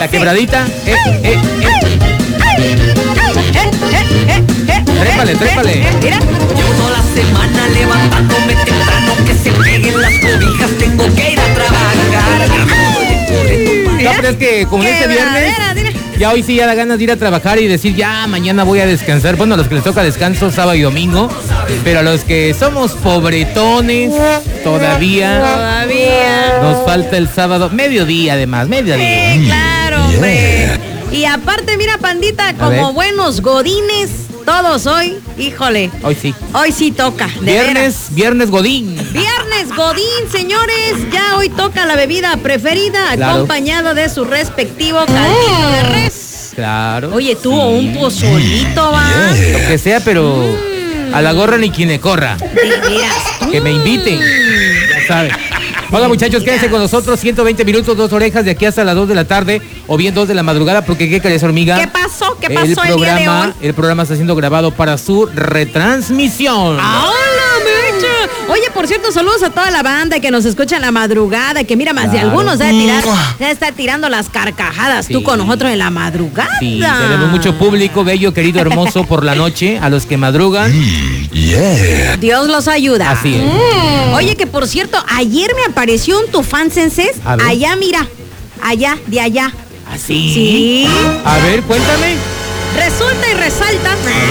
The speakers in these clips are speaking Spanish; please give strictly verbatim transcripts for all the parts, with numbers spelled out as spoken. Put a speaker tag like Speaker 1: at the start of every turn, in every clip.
Speaker 1: la quebradita. Eh, eh, eh. Trépale, trépale.
Speaker 2: Llevo toda la semana levantándome temprano, que se peguen las cobijas, tengo que ir a trabajar.
Speaker 1: No, pero es que como este viernes, ya hoy sí ya da ganas de ir a trabajar y decir, ya mañana voy a descansar. Bueno, a los que les toca descanso sábado y domingo, pero a los que somos pobretones, todavía,
Speaker 3: Todavía.
Speaker 1: nos falta el sábado, mediodía además, mediodía.
Speaker 3: Sí, claro, hombre. Y aparte, mira, pandita, como buenos godines, todos hoy, híjole.
Speaker 1: Hoy sí.
Speaker 3: Hoy sí toca, de
Speaker 1: Viernes,
Speaker 3: veras.
Speaker 1: viernes godín.
Speaker 3: Viernes Godín, señores, ya hoy toca la bebida preferida,
Speaker 1: Claro.
Speaker 3: acompañado de su respectivo caldito de res.
Speaker 1: Claro.
Speaker 3: Oye, tú
Speaker 1: sí.
Speaker 3: o un pozolito, va.
Speaker 1: Lo que sea, pero a la gorra ni quien le corra.
Speaker 3: De veras, tú.
Speaker 1: Que me inviten. Ya saben. Hola muchachos, quédense con nosotros ciento veinte minutos, dos orejas de aquí hasta las dos de la tarde o bien dos de la madrugada, porque ¿qué crees, hormiga?
Speaker 3: ¿Qué pasó? ¿Qué pasó
Speaker 1: el
Speaker 3: el,
Speaker 1: programa,
Speaker 3: día de hoy?
Speaker 1: el programa está siendo grabado para su retransmisión.
Speaker 3: ¡Hola, mecha! Oye, por cierto, saludos a toda la banda que nos escucha en la madrugada, que mira, más de
Speaker 1: Claro.
Speaker 3: algunos ya, tirar, ya está tirando las carcajadas,
Speaker 1: Sí.
Speaker 3: tú con nosotros en la madrugada.
Speaker 1: Sí, tenemos mucho público, bello, querido, hermoso por la noche, a los que madrugan.
Speaker 3: Dios los ayuda.
Speaker 1: Así es.
Speaker 3: Mm. Oye, que por cierto, ayer me apareció un tufán senses.
Speaker 1: A ver.
Speaker 3: Allá, mira. Allá, de allá.
Speaker 1: ¿Así?
Speaker 3: Sí.
Speaker 1: A ver, cuéntame.
Speaker 3: Resulta y resalta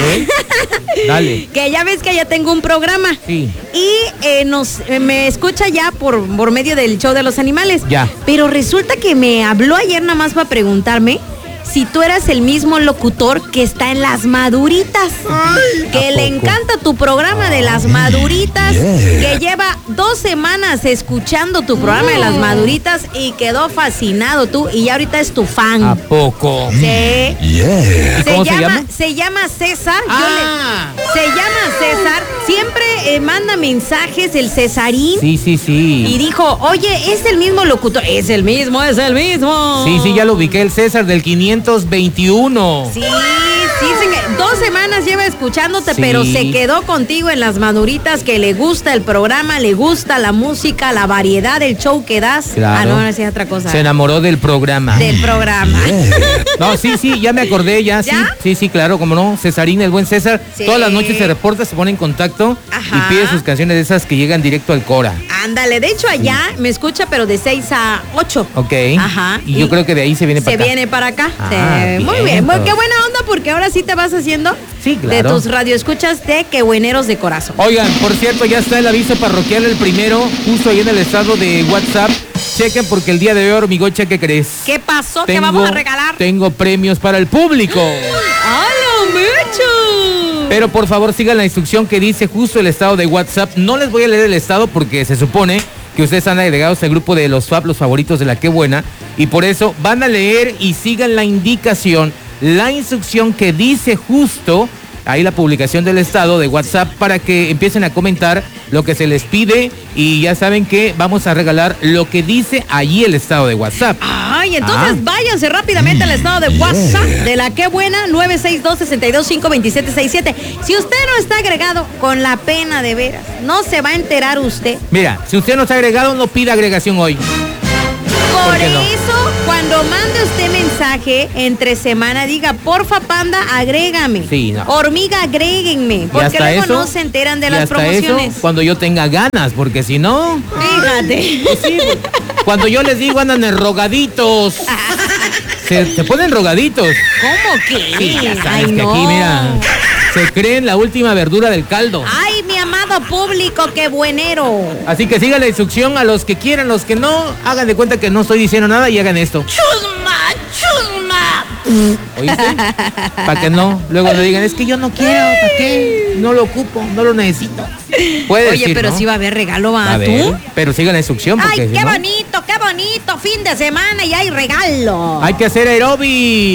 Speaker 1: Dale.
Speaker 3: que ya ves que ya tengo un programa.
Speaker 1: Sí.
Speaker 3: Y eh, nos eh, me escucha ya por, por medio del show de los animales.
Speaker 1: Ya.
Speaker 3: Pero resulta que me habló ayer nada más para preguntarme si tú eras el mismo locutor que está en Las Maduritas. Que le encanta tu programa de Las Maduritas. Que lleva dos semanas escuchando tu programa de Las Maduritas y quedó fascinado tú. Y ya ahorita es tu fan.
Speaker 1: ¿A poco?
Speaker 3: Sí.
Speaker 1: ¿Y cómo se llama?
Speaker 3: Se llama César. Yo
Speaker 1: Ah.
Speaker 3: le- se llama César. Siempre eh, manda mensajes el Cesarín.
Speaker 1: Sí, sí,
Speaker 3: Y
Speaker 1: sí.
Speaker 3: dijo, oye, es el mismo locutor. Es el mismo, es el mismo.
Speaker 1: Sí, sí, ya lo ubiqué, el César del quinientos veintiuno.
Speaker 3: Sí, sí, se que- dos semanas lleva escuchándote,
Speaker 1: Sí.
Speaker 3: pero se quedó contigo en Las Maduritas, que le gusta el programa, le gusta la música, la variedad del show que das.
Speaker 1: Claro.
Speaker 3: Ah, no, no es otra cosa.
Speaker 1: Se enamoró del programa.
Speaker 3: Del programa.
Speaker 1: No, sí, sí, ya me acordé, ya, sí.
Speaker 3: ¿Ya?
Speaker 1: Sí, sí, claro, como no. Cesarín, el buen César.
Speaker 3: Sí.
Speaker 1: Todas las noches se reporta, se pone en contacto
Speaker 3: Ajá.
Speaker 1: y pide sus canciones de esas que llegan directo al Cora.
Speaker 3: Ándale, de hecho allá me escucha, pero de seis a ocho.
Speaker 1: Ok.
Speaker 3: Ajá.
Speaker 1: Y, yo creo que de ahí se viene para
Speaker 3: Se
Speaker 1: acá.
Speaker 3: viene para acá.
Speaker 1: Ah,
Speaker 3: Sí, muy
Speaker 1: bien,
Speaker 3: bien. Muy-
Speaker 1: pues.
Speaker 3: qué buena onda, porque ahora sí te vas haciendo
Speaker 1: Sí,
Speaker 3: de
Speaker 1: claro.
Speaker 3: tus radioescuchas de que bueneros de corazón.
Speaker 1: Oigan, por cierto, ya está el aviso parroquial, el primero, justo ahí en el estado de WhatsApp. Chequen porque el día de hoy, hormigocha, ¿qué crees?
Speaker 3: ¿Qué pasó? ¿Qué vamos a regalar?
Speaker 1: Tengo premios para el público.
Speaker 3: ¡Hola, mucho!
Speaker 1: Pero por favor sigan la instrucción que dice justo el estado de WhatsApp. No les voy a leer el estado porque se supone que ustedes han agregados al grupo de los Fab, los favoritos de la Qué Buena. Y por eso van a leer y sigan la indicación, la instrucción que dice justo ahí la publicación del estado de WhatsApp para que empiecen a comentar lo que se les pide. Y ya saben que vamos a regalar lo que dice allí el estado de WhatsApp.
Speaker 3: Ay, entonces
Speaker 1: Ah.
Speaker 3: váyanse rápidamente al estado de WhatsApp de la Qué Buena, nueve seis dos, seis dos cinco, dos siete seis siete. Si usted no está agregado, con la pena de veras, no se va a enterar usted.
Speaker 1: Mira, si usted nos ha agregado, no pida agregación hoy.
Speaker 3: Por
Speaker 1: ¿Por qué no?
Speaker 3: eso, cuando mande usted mensaje entre semana, diga, porfa, panda, agrégame.
Speaker 1: Sí, no.
Speaker 3: Hormiga, agréguenme.
Speaker 1: Y
Speaker 3: Porque
Speaker 1: hasta
Speaker 3: luego
Speaker 1: eso,
Speaker 3: no se enteran de
Speaker 1: y
Speaker 3: las
Speaker 1: hasta
Speaker 3: promociones.
Speaker 1: eso, cuando yo tenga ganas, porque si no,
Speaker 3: Fíjate.
Speaker 1: pues sí, cuando yo les digo andan enrogaditos. Se, se ponen rogaditos.
Speaker 3: ¿Cómo que?
Speaker 1: Sí, ya sabes
Speaker 3: Ay,
Speaker 1: que
Speaker 3: no.
Speaker 1: aquí, mira, se creen la última verdura del caldo.
Speaker 3: Ay, mi amado público, qué buenero.
Speaker 1: Así que sigan la instrucción a los que quieran, los que no, hagan de cuenta que no estoy diciendo nada y hagan esto.
Speaker 3: Chusma, chusma.
Speaker 1: ¿Oíste? Para que no, luego le digan, es que yo no quiero, ¿para qué? No lo ocupo, no lo necesito. Puede
Speaker 3: Oye,
Speaker 1: decir,
Speaker 3: pero
Speaker 1: ¿no?
Speaker 3: sí va a haber regalo, ¿va?
Speaker 1: A
Speaker 3: ¿Tú?
Speaker 1: ver, pero sigan la instrucción porque
Speaker 3: Ay,
Speaker 1: si
Speaker 3: qué
Speaker 1: no,
Speaker 3: bonito, qué bonito. Fin de semana y hay regalo.
Speaker 1: hay que hacer aeróbic.